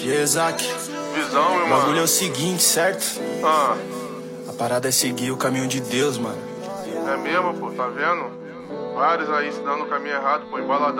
Isaac, Visão, meu o bagulho mano. é o seguinte, certo? Ah, A parada é seguir o caminho de Deus, mano. é mesmo, pô, tá vendo? Vários aí se dando o caminho errado, pô, embaladão.